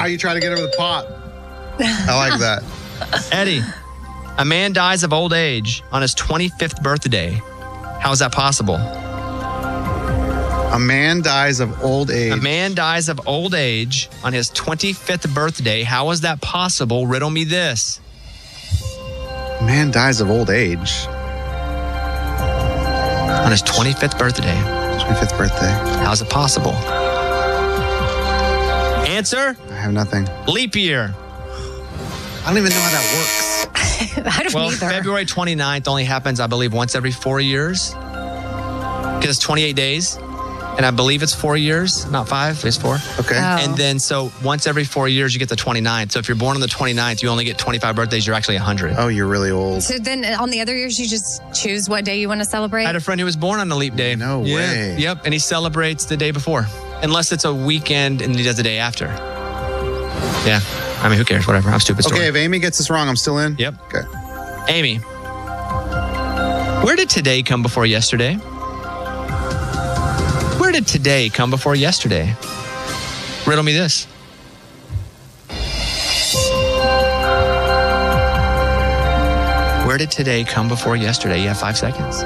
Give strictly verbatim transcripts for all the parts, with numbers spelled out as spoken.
you try to get over the pot. I like that. Eddie, a man dies of old age on his twenty-fifth birthday. How is that possible? A man dies of old age. A man dies of old age on his twenty-fifth birthday. How is that possible? Riddle me this. A man dies of old age. On his twenty-fifth birthday. twenty-fifth birthday. How is it possible? Answer? I have nothing. Leap year. I don't even know how that works. I don't Well, either. February twenty-ninth only happens, I believe, once every four years. Because it's twenty-eight days. And I believe it's four years, not five, it's four. Okay. Oh. And then, so once every four years, you get the twenty-ninth. So if you're born on the twenty-ninth, you only get twenty-five birthdays. You're actually one hundred. Oh, you're really old. So then on the other years, you just choose what day you want to celebrate? I had a friend who was born on a leap day. No Yeah. way. Yep. And he celebrates the day before, unless it's a weekend and he does the day after. Yeah. I mean, who cares? Whatever. I'm stupid. Story. Okay, if Amy gets this wrong, I'm still in? Yep. Okay. Amy, where did today come before yesterday? Where did today come before yesterday? Riddle me this. Where did today come before yesterday? You have five seconds.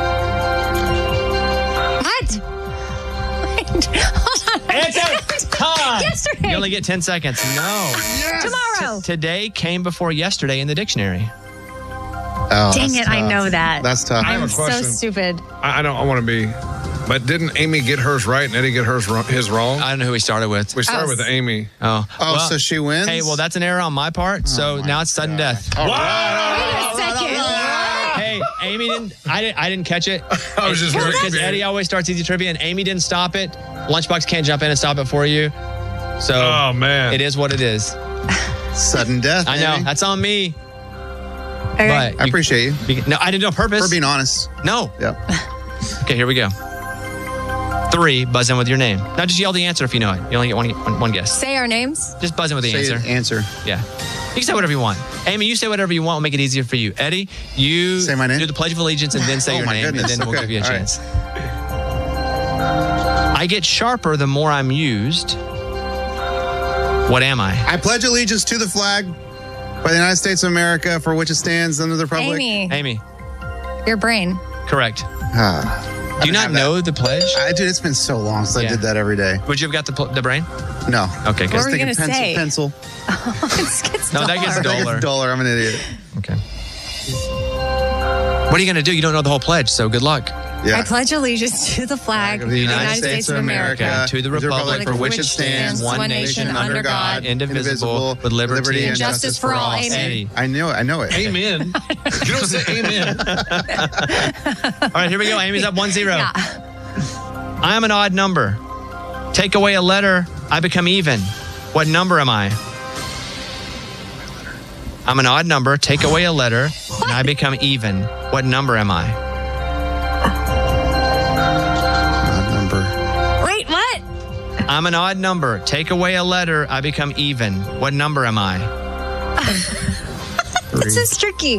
What? Wait, hold on. Answer time. Yesterday. You only get ten seconds. No. Tomorrow. Today came before yesterday in the dictionary. Oh, Dang that's it, I tough. know that. That's tough. I have I'm a so question. stupid. I, I don't I want to be, but didn't Amy get hers right and Eddie get hers wrong, his wrong? I don't know who we started with. we started Oh. with Amy. Oh. Oh, Well, so she wins? Hey, well, that's an error on my part. So now it's sudden death. All Wait right. a second. Hey, Amy didn't. I didn't. I didn't catch it. I was just because very- Eddie always starts easy trivia, and Amy didn't stop it. Lunchbox can't jump in and stop it for you. So Oh, man. it is what it is. Sudden death. I know Amy. that's on me. Okay. But I appreciate you you, no, I didn't do it on purpose. for being honest. no. Yep. Okay, here we go. Three. Buzz in with your name. Now just yell the answer if you know it. You only get one, one, one guess. Say our names. Just buzz in with the Say answer. the answer. Yeah. You can say whatever you want. Amy, you say whatever you want. We'll make it easier for you. Eddie, you Say my name? do the Pledge of Allegiance and then say Oh, your my name, goodness. and then we'll Okay. give you a All right. chance. I get sharper the more I'm used. What am I? I pledge allegiance to the flag by the United States of America, for which it stands under the republic. Amy, Amy, your brain. correct. Ah, Do you not know the pledge? I, dude, it's been so long since Yeah. I did that every day. Would you have got the, pl- the brain? No. Okay, What good. were you Thinking gonna pencil, say? pencil. It gets No, that gets duller. I think Dollar. it's dollar. I'm an idiot. Okay. What are you going to do? You don't know the whole pledge, so good luck. Yeah. I pledge allegiance to the flag of the United, States, of America, to the republic for which it stands, one nation, under God, indivisible, with liberty and justice for all. Amen. Eddie. I know it. I know it. Amen. You don't say amen. All right, here we go. Amy's up one zero. Yeah. I am an odd number. Take away a letter, I become even. What number am I? I'm an odd number. Take away a letter, and I become even. What number am I? Odd number. Wait, what? I'm an odd number. Take away a letter, I become even. What number am I? This is tricky.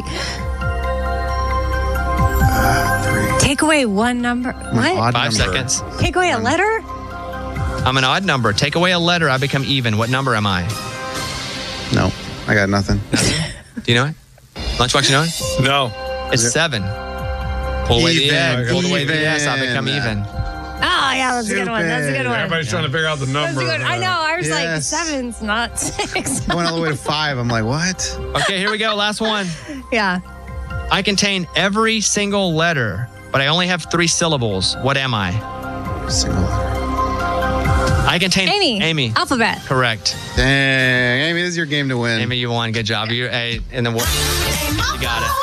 Three. Take away one number. I'm an What? odd Five number. seconds. Take away a letter? I'm an odd number. Take away a letter, I become even. What number am I? No, I got nothing. Do you know it? Lunchbox, you know it? No. It's seven. Pull away the Even, N. Pull away the even. S, I become even. Oh, yeah, that's a good one. That's a good Stupid. one. Everybody's trying to figure out the That's number. a good. I know. I was like, Yes. seven's not six. I went all the way to five. I'm like, what? Okay, here we go. Last one. Yeah. I contain every single letter, but I only have three syllables. What am I? Single letter. I contain Amy. Amy. Alphabet. Correct. Dang, Amy, this is your game to win. Amy, you won. Good job. You a in the world. You got it.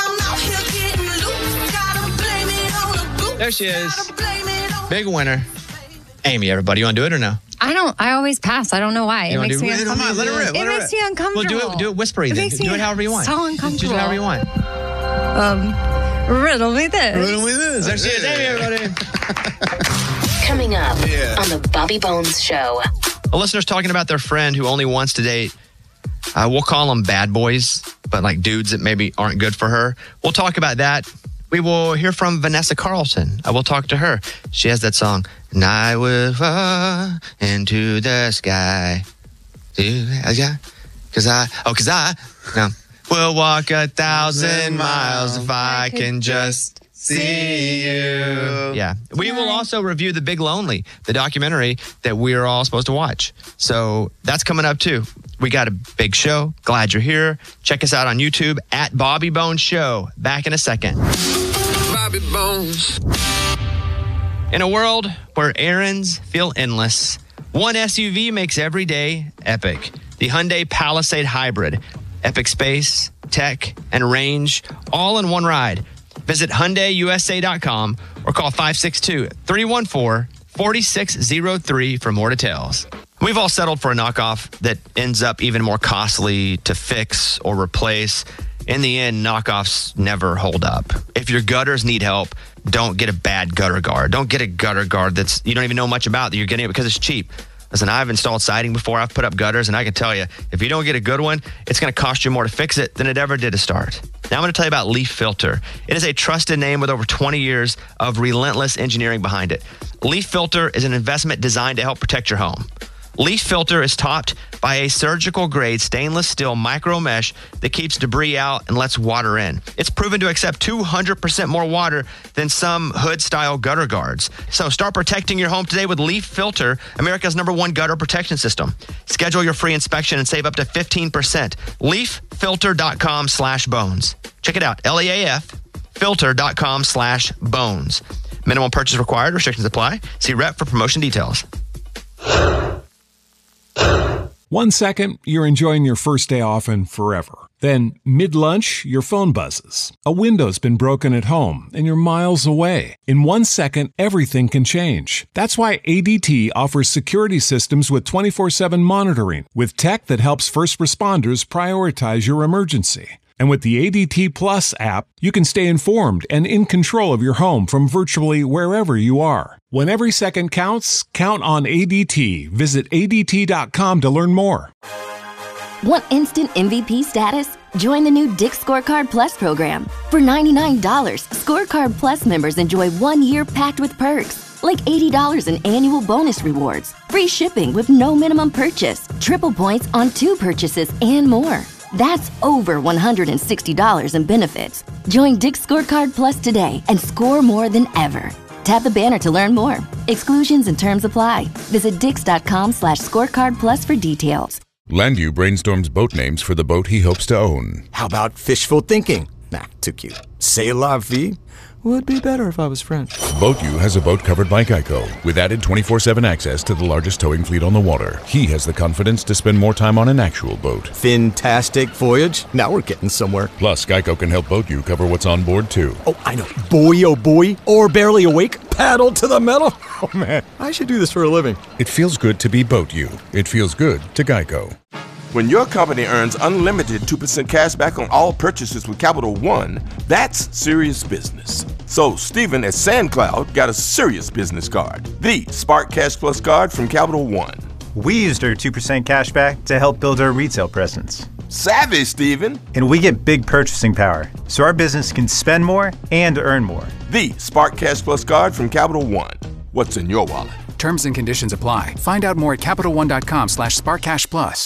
There she is. Big winner. Amy, everybody, you want to do it or no? I don't. I always pass. I don't know why. You It wanna makes do- me Hey, come on, uncomfortable. let her rip, let It her makes rip. me Well, uncomfortable. do it. Do it whispery It then. makes Do me it however you want. so Choose uncomfortable. it however you want. Um, riddle me this. Riddle me this. There she is. Amy, everybody. Coming up Yeah. on the Bobby Bones Show. A listener's talking about their friend who only wants to date, uh, we'll call them bad boys, but like dudes that maybe aren't good for her. We'll talk about that. We will hear from Vanessa Carlton. I will talk to her. She has that song, and I will fly into the sky. Yeah, because I, oh, because I, no. We'll walk a thousand miles if I can just see you. Yeah. We will also review The Big Lonely, the documentary that we're all supposed to watch. So that's coming up too. We got a big show. Glad you're here. Check us out on YouTube at Bobby Bones Show. Back in a second. Bobby Bones. In a world where errands feel endless, one S U V makes every day epic. The Hyundai Palisade Hybrid. Epic space, tech, and range, all in one ride. Visit Hyundai U S A dot com or call five six two, three one four, four six zero three for more details. We've all settled for a knockoff that ends up even more costly to fix or replace. In the end, knockoffs never hold up. If your gutters need help, don't get a bad gutter guard. Don't get a gutter guard that's you don't even know much about, that you're getting it because it's cheap. Listen, I've installed siding before. I've put up gutters, and I can tell you, if you don't get a good one, it's going to cost you more to fix it than it ever did to start. Now I'm going to tell you about Leaf Filter. It is a trusted name with over twenty years of relentless engineering behind it. Leaf Filter is an investment designed to help protect your home. Leaf Filter is topped by a surgical-grade stainless steel micro mesh that keeps debris out and lets water in. It's proven to accept two hundred percent more water than some hood-style gutter guards. So start protecting your home today with Leaf Filter, America's number one gutter protection system. Schedule your free inspection and save up to fifteen percent. leaf filter dot com slash bones. Check it out, L E A F filter dot com slash bones. Minimum purchase required. Restrictions apply. See rep for promotion details. One second, you're enjoying your first day off and forever. Then, mid-lunch, your phone buzzes. A window's been broken at home, and you're miles away. In one second, everything can change. That's why A D T offers security systems with twenty-four seven monitoring, with tech that helps first responders prioritize your emergency. And with the A D T Plus app, you can stay informed and in control of your home from virtually wherever you are. When every second counts, count on A D T. Visit A D T dot com to learn more. Want instant M V P status? Join the new Dick's Scorecard Plus program. For ninety-nine dollars, Scorecard Plus members enjoy one year packed with perks, like eighty dollars in annual bonus rewards, free shipping with no minimum purchase, triple points on two purchases, and more. That's over one hundred sixty dollars in benefits. Join Dick's Scorecard Plus today and score more than ever. Tap the banner to learn more. Exclusions and terms apply. Visit dix dot com slash scorecard plus for details. Landu brainstorms boat names for the boat he hopes to own. How about fishful thinking? Nah, too cute. C'est la vie? Would be better if I was French. BoatU has a boat covered by Geico, with added twenty-four seven access to the largest towing fleet on the water. He has the confidence to spend more time on an actual boat. Fantastic voyage. Now we're getting somewhere. Plus, Geico can help BoatU cover what's on board, too. Oh, I know. Boy, oh boy. Or barely awake. Paddle to the metal. Oh, man. I should do this for a living. It feels good to be BoatU. It feels good to Geico. When your company earns unlimited two percent cash back on all purchases with Capital One, that's serious business. So Steven at SandCloud got a serious business card, the Spark Cash Plus card from Capital One. We used our two percent cash back to help build our retail presence. Savvy, Steven. And we get big purchasing power, so our business can spend more and earn more. The Spark Cash Plus card from Capital One. What's in your wallet? Terms and conditions apply. Find out more at Capital One dot com slash Spark Cash Plus.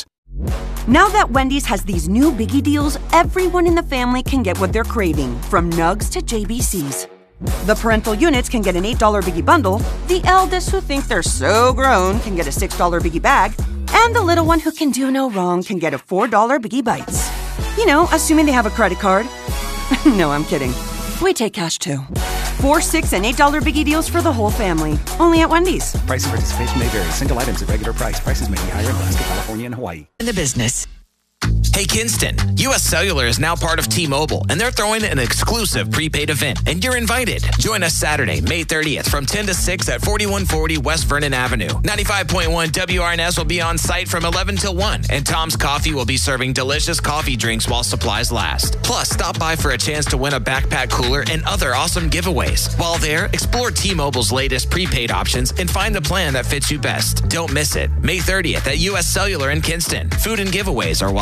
Now that Wendy's has these new biggie deals, everyone in the family can get what they're craving, from nugs to J B Cs. The parental units can get an eight dollar biggie bundle, the eldest who think they're so grown can get a six dollar biggie bag, and the little one who can do no wrong can get a four dollar biggie bites. You know, assuming they have a credit card. No, I'm kidding. We take cash too. Four, six, and eight dollar biggie deals for the whole family. Only at Wendy's. Price and participation may vary. Single items at regular price. Prices may be higher in Alaska, California, and Hawaii. In the business. Hey, Kinston, U S Cellular is now part of T-Mobile, and they're throwing an exclusive prepaid event, and you're invited. Join us Saturday, May thirtieth from ten to six at forty-one forty West Vernon Avenue. ninety-five point one W R N S will be on site from eleven till one, and Tom's Coffee will be serving delicious coffee drinks while supplies last. Plus, stop by for a chance to win a backpack cooler and other awesome giveaways. While there, explore T-Mobile's latest prepaid options and find the plan that fits you best. Don't miss it. May thirtieth at U S Cellular in Kinston. Food and giveaways are while supplies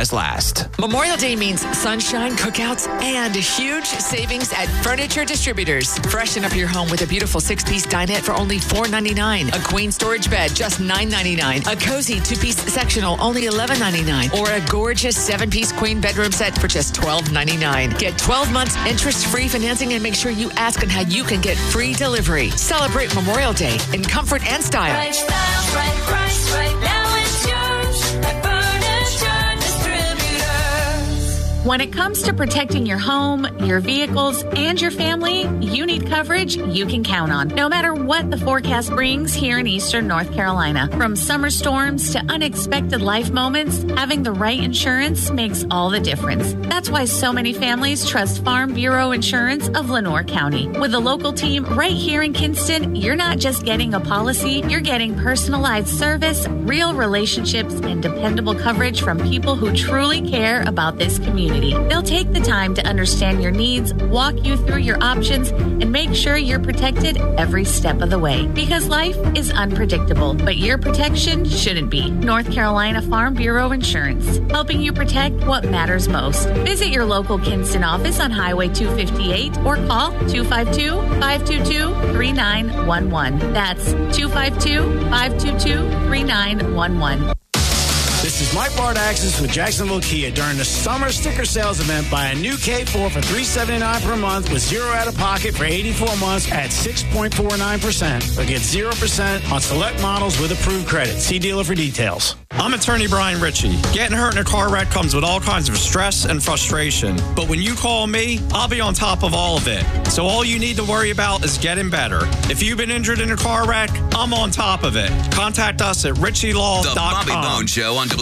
supplies last. Memorial Day means sunshine, cookouts, and huge savings at Furniture Distributors. Freshen up your home with a beautiful six-piece dinette for only four ninety-nine. A queen storage bed, just nine ninety-nine. A cozy two-piece sectional, only eleven ninety-nine. Or a gorgeous seven-piece queen bedroom set for just twelve ninety-nine. Get twelve months interest-free financing and make sure you ask on how you can get free delivery. Celebrate Memorial Day in comfort and style. Right style, right price, right now it's yours at Furniture Distributors. When it comes to protecting your home, your vehicles, and your family, you need coverage you can count on, no matter what the forecast brings here in Eastern North Carolina. From summer storms to unexpected life moments, having the right insurance makes all the difference. That's why so many families trust Farm Bureau Insurance of Lenoir County. With a local team right here in Kinston, you're not just getting a policy, you're getting personalized service, real relationships, and dependable coverage from people who truly care about this community. They'll take the time to understand your needs, walk you through your options, and make sure you're protected every step of the way. Because life is unpredictable, but your protection shouldn't be. North Carolina Farm Bureau Insurance, helping you protect what matters most. Visit your local Kinston office on Highway two fifty-eight or call two five two, five two two, three nine one one. That's two five two, five two two, three nine one one. This is Mike Bardaxis with Jacksonville Kia during the summer sticker sales event. Buy a new K four for three hundred seventy-nine dollars per month with zero out of pocket for eighty-four months at six point four nine percent. Or get zero percent on select models with approved credit. See dealer for details. I'm attorney Brian Ritchie. Getting hurt in a car wreck comes with all kinds of stress and frustration. But when you call me, I'll be on top of all of it. So all you need to worry about is getting better. If you've been injured in a car wreck, I'm on top of it. Contact us at ritchie law dot com. The Bobby Bones Show on